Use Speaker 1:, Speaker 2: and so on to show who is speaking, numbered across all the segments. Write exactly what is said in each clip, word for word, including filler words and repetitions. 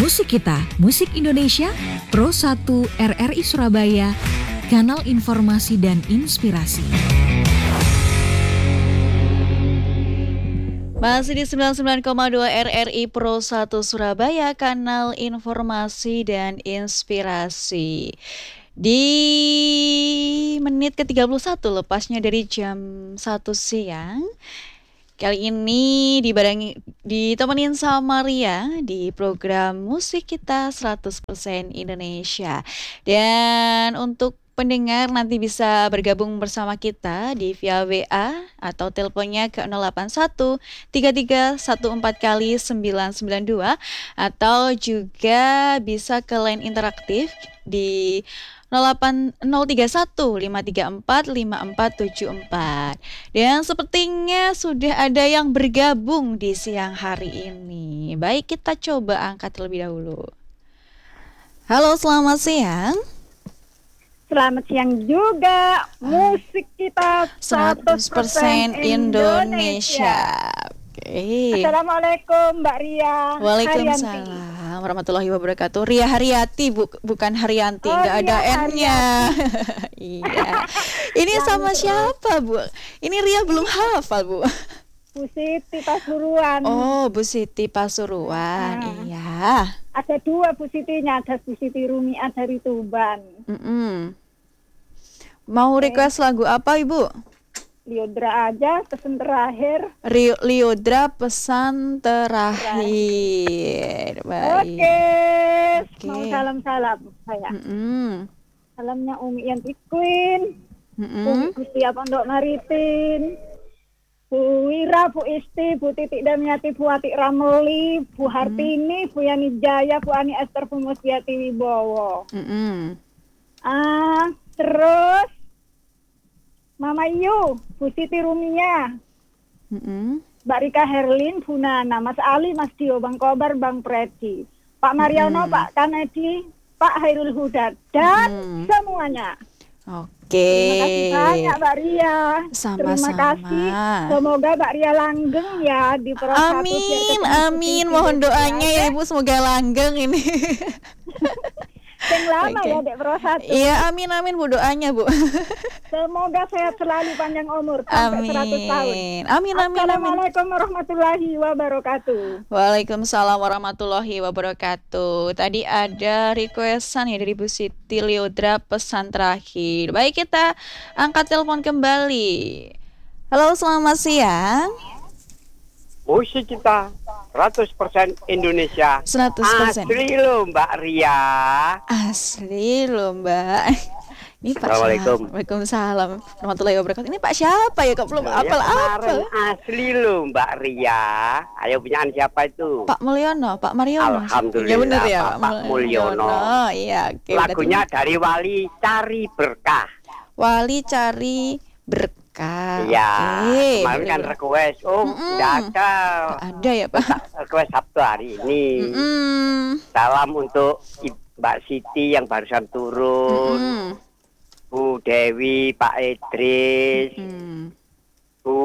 Speaker 1: Musik Kita, Musik Indonesia, Pro satu R R I Surabaya, Kanal Informasi dan Inspirasi.
Speaker 2: Masih di sembilan puluh sembilan koma dua R R I Pro satu Surabaya, Kanal Informasi dan Inspirasi. Di menit ke tiga puluh satu lepasnya dari jam satu siang. Kali ini dibarengi, ditemenin sama Ria di program Musik Kita seratus persen Indonesia. Dan untuk pendengar nanti bisa bergabung bersama kita di via W A atau teleponnya ke nol delapan satu tiga tiga satu empat kali sembilan sembilan dua atau juga bisa ke line interaktif di nol delapan nol tiga satu lima tiga empat lima empat tujuh empat. Dan sepertinya sudah ada yang bergabung di siang hari ini. Baik, kita coba angkat terlebih dahulu. Halo, selamat siang.
Speaker 3: Selamat siang juga. Musik Kita
Speaker 2: seratus persen Indonesia. Oke.
Speaker 3: Assalamualaikum Mbak Ria.
Speaker 2: Waalaikumsalam warahmatullahi wabarakatuh. Ria Haryati, bu, bukan Haryanti,
Speaker 3: oh,
Speaker 2: nggak ada
Speaker 3: Ria
Speaker 2: N-nya. Iya. Ini sama siapa, Bu? Ini Ria belum hafal, Bu.
Speaker 3: Bu Siti Pasuruan.
Speaker 2: Oh, Bu Siti Pasuruan. Nah, iya.
Speaker 3: Ada dua Bu Sitinya, ada Bu Siti Rumiah dari Tuban.
Speaker 2: Mm-mm. Mau request lagu apa, Ibu?
Speaker 3: Liodra aja, pesan terakhir.
Speaker 2: Rio, Liodra pesan terakhir. Baik.
Speaker 3: Oke.
Speaker 2: Oke.
Speaker 3: Mau salam-salam saya.
Speaker 2: Mm-mm.
Speaker 3: Salamnya Umi Yanti Queen.
Speaker 2: Mm-mm.
Speaker 3: Umi Gustia Pondok Maritim. Bu Wira, Bu Isti, Bu Titik Damiati, Bu Atik Ramli, Bu Hartini, mm. Bu Yani Jaya, Bu Ani Esther, Bu Musbiati Wibowo.
Speaker 2: Mm-mm.
Speaker 3: Ah, terus Mama Yu, Bu Siti Rumiah,
Speaker 2: mm-mm.
Speaker 3: Mbak Rika Herlin, Bu Nana, Mas Ali, Mas Dio, Bang Kobar, Bang Predi, Pak Mariono, mm. Pak Kanedi, Pak Hairul Huda, dan mm. semuanya.
Speaker 2: Oke.
Speaker 3: Terima kasih banyak Mbak Ria.
Speaker 2: Sama-sama.
Speaker 3: Terima kasih. Semoga Mbak Ria langgeng ya di Pro satu.
Speaker 2: Amin, amin. Mohon doanya ya Ibu, semoga langgeng ini.
Speaker 3: Yang lama
Speaker 2: okay.
Speaker 3: ya Dek Pro satu.
Speaker 2: Iya, amin amin Bu, doanya Bu.
Speaker 3: Semoga sehat selalu, panjang umur sampai
Speaker 2: amin.
Speaker 3: seratus tahun.
Speaker 2: Amin amin amin.
Speaker 3: Assalamualaikum warahmatullahi wabarakatuh.
Speaker 2: Waalaikumsalam warahmatullahi wabarakatuh. Tadi ada requestan ya dari Bu Siti Liodra pesan terakhir. Baik, kita angkat telepon kembali. Halo, selamat siang.
Speaker 4: Musik Kita seratus persen Indonesia.
Speaker 2: seratus persen.
Speaker 4: Asli loh Mbak Ria.
Speaker 2: Asli loh Mbak. Ini Pak
Speaker 4: Assalamualaikum.
Speaker 2: Waalaikumsalam warahmatullahi wabarakatuh. Ini Pak siapa ya? Kok belum
Speaker 4: ya,
Speaker 2: apal-apal?
Speaker 4: Asli loh Mbak Ria. Ayo punyaan siapa itu?
Speaker 2: Pak Mulyono, Pak Mariono.
Speaker 4: Alhamdulillah.
Speaker 2: Ya benar ya,
Speaker 4: Pak, Pak Mulyono.
Speaker 2: Oh iya, oke.
Speaker 4: Lagunya berarti dari Wali Cari Berkah.
Speaker 2: Wali Cari Berkah.
Speaker 4: Iya.
Speaker 2: Okay.
Speaker 4: Kemarin kan request. Oh, tidak ada.
Speaker 2: Tidak ada ya Pak.
Speaker 4: Request Sabtu hari ini.
Speaker 2: Mm-mm.
Speaker 4: Salam untuk Mbak Siti yang barusan turun. Mm-mm. Bu Dewi, Pak Idris, hmm. Bu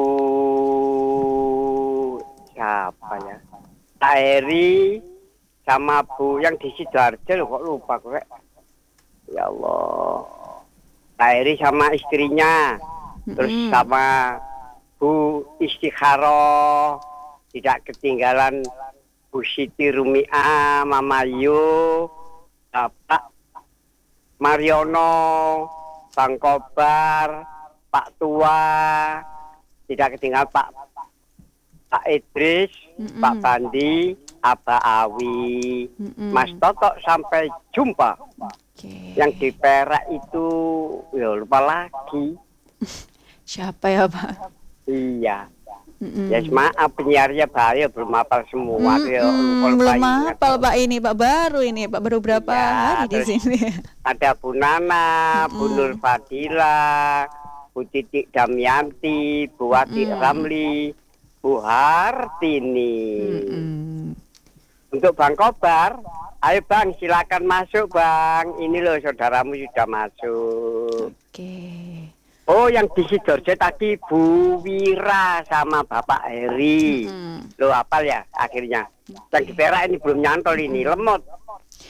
Speaker 4: siapa ya? Pak Eri sama Bu yang di Sidoarjo kok lupa kok. Ya Allah. Pak Eri sama istrinya, hmm. terus sama Bu Istikharoh, tidak ketinggalan Bu Siti Rumiah, Mama Yu, Pak Mariono, Bang Kobar, Pak Tua, tidak ketinggalan Pak Pak Idris, mm-mm. Pak Bandi, Aba Awi, mm-mm. Mas Toto, sampai jumpa. Okay. Yang di Perak itu, ya lupa lagi.
Speaker 2: Siapa ya Pak?
Speaker 4: Iya. Mm-mm. Ya maaf, penyiarnya bahaya belum hafal semua. Ya,
Speaker 2: belum hafal Pak, ini Pak baru ini Pak baru berapa ya, hari di sini.
Speaker 4: Ada Bu Nana, mm-mm. Bu Nur Fadila, Bu Titik Damianti, Bu Wati mm. Ramli, Bu Hartini. Mm-mm. Untuk Bang Kobar, ayo Bang silakan masuk Bang. Ini loh saudaramu sudah masuk.
Speaker 2: Oke. Okay.
Speaker 4: Oh, yang di Sidoarjo tadi Bu Wira sama Bapak Heri. Hmm. Lo hafal ya akhirnya. Yang di Perak ini belum nyantol ini, lemot.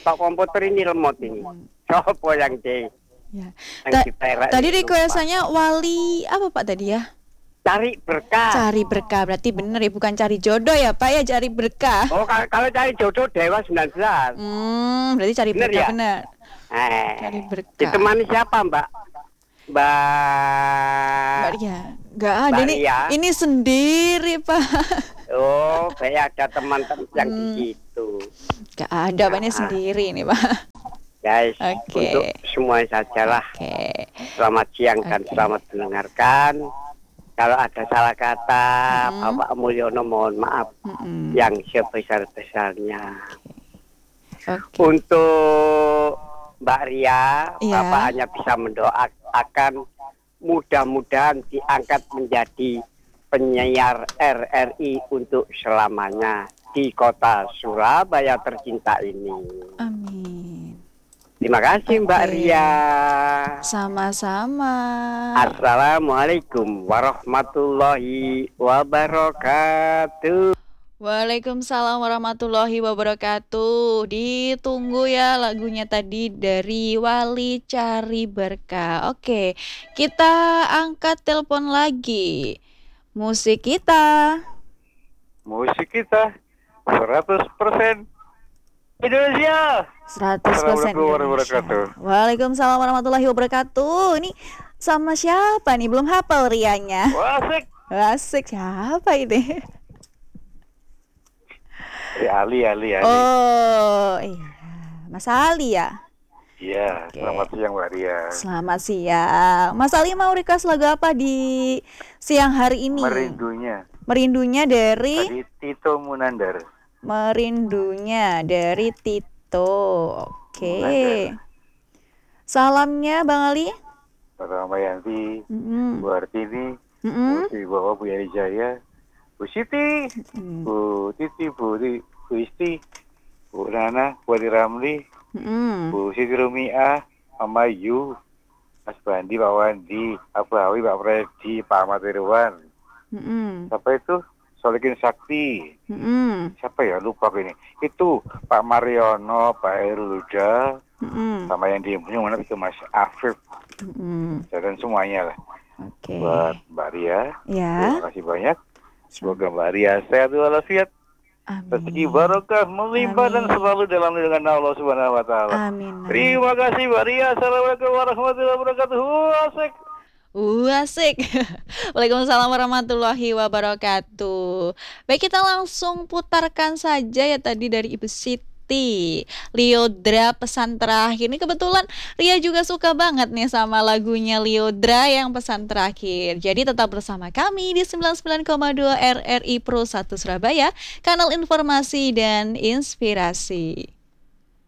Speaker 4: Kok komputer ini lemot ini? Sopo yang di
Speaker 2: Ya.
Speaker 4: yang
Speaker 2: Ta-
Speaker 4: diperak
Speaker 2: tadi
Speaker 4: itu,
Speaker 2: requestannya wali apa Pak tadi ya?
Speaker 4: Pak? Cari berkah.
Speaker 2: Cari berkah, berarti bener ya, bukan cari jodoh ya Pak ya, cari berkah.
Speaker 4: Oh, kalau, kalau cari jodoh Dewa sembilan belas.
Speaker 2: Hmm, berarti cari
Speaker 4: Bener
Speaker 2: berkah
Speaker 4: ya?
Speaker 2: bener.
Speaker 4: Eh,
Speaker 2: Cari berkah.
Speaker 4: ditemani siapa, Mbak? Mbak.
Speaker 2: Mbak Ria, nggak ada
Speaker 4: Mbak
Speaker 2: ini,
Speaker 4: Ria.
Speaker 2: ini sendiri Pak.
Speaker 4: Oh, kayak ada teman-teman yang
Speaker 2: Hmm.
Speaker 4: di situ.
Speaker 2: Nggak ada Pak, ini
Speaker 4: Ah.
Speaker 2: sendiri nih Pak.
Speaker 4: Guys,
Speaker 2: Oke.
Speaker 4: untuk semua sajalah.
Speaker 2: Oke.
Speaker 4: Selamat siang dan
Speaker 2: Oke.
Speaker 4: selamat mendengarkan. Kalau ada salah kata,
Speaker 2: Mm-mm.
Speaker 4: Bapak Mulyono mohon maaf
Speaker 2: Mm-mm.
Speaker 4: yang sebesar-besarnya.
Speaker 2: Oke.
Speaker 4: Untuk Mbak Ria,
Speaker 2: Iya.
Speaker 4: Bapak hanya bisa mendoakan mudah-mudahan diangkat menjadi penyiar R R I untuk selamanya di kota Surabaya tercinta ini.
Speaker 2: Amin.
Speaker 4: Terima kasih Mbak
Speaker 2: Oke.
Speaker 4: Ria.
Speaker 2: Sama-sama.
Speaker 4: Assalamualaikum warahmatullahi wabarakatuh.
Speaker 2: Waalaikumsalam warahmatullahi wabarakatuh. Ditunggu ya lagunya tadi dari Wali Cari Berkah. Oke, kita angkat telepon lagi. Musik kita.
Speaker 5: Musik kita seratus persen Indonesia.
Speaker 2: seratus persen
Speaker 5: Assalamualaikum
Speaker 2: Indonesia.
Speaker 5: warahmatullahi wabarakatuh.
Speaker 2: Waalaikumsalam warahmatullahi wabarakatuh. Ini sama siapa nih? Belum hafal rianya.
Speaker 5: Wah, asik.
Speaker 2: Asik, siapa ini?
Speaker 5: Ya, Ali, Ali, Ali.
Speaker 2: Oh, iya. Mas Ali ya?
Speaker 5: Iya,
Speaker 2: Oke.
Speaker 5: selamat siang Mbak Ria.
Speaker 2: Selamat siang. Mas Ali mau request lagu apa di siang hari ini?
Speaker 5: Merindunya
Speaker 2: Merindunya dari
Speaker 5: dari Tito Munandar.
Speaker 2: Merindunya dari Tito. Oke.
Speaker 5: Munandar.
Speaker 2: Salamnya Bang Ali.
Speaker 5: Para Mbak Yanti,
Speaker 2: Mm-mm.
Speaker 5: Bu Artini,
Speaker 2: Mm-mm.
Speaker 5: Bu Bawa, Bu Yani Jaya, Bu Siti,
Speaker 2: Mm.
Speaker 5: Bu Titi, Bu, Ri- Bu Isti, Bu Nana, Bu Adi Ramli,
Speaker 2: Mm-mm.
Speaker 5: Bu Siti Rumia, Mama Yu, Mas Bandi, Pak Wandi, Abu Hawi, Pak Freddy, Pak Ahmad Irwan.
Speaker 2: Mm-mm.
Speaker 5: Siapa itu? Solikin Sakti.
Speaker 2: Mm-mm.
Speaker 5: Siapa ya? Lupa aku ini. Itu Pak Mariono, Pak Herulda,
Speaker 2: Mm-mm.
Speaker 5: sama yang di mana itu Mas Afif,
Speaker 2: Mm-mm.
Speaker 5: dan semuanya lah.
Speaker 2: Oke.
Speaker 5: Buat Mbak Ria,
Speaker 2: Ya.
Speaker 5: terima kasih banyak. Semoga Mbak Ria sehat walafiat, rezeki
Speaker 2: Amin.
Speaker 5: barokah, melimpah dan
Speaker 2: Amin.
Speaker 5: selalu dalam lindungan Allah Subhanahu wa taala.
Speaker 2: Amin. amin.
Speaker 5: Terima kasih Mbak Ria. Assalamualaikum warahmatullahi wabarakatuh. Asik.
Speaker 2: Uh, asik. Waalaikumsalam warahmatullahi wabarakatuh. Baik, kita langsung putarkan saja ya tadi dari Ibu Siti. Liodra pesan terakhir. Ini kebetulan Ria juga suka banget nih sama lagunya Liodra yang pesan terakhir. Jadi tetap bersama kami di sembilan puluh sembilan koma dua R R I Pro satu Surabaya, kanal informasi dan inspirasi.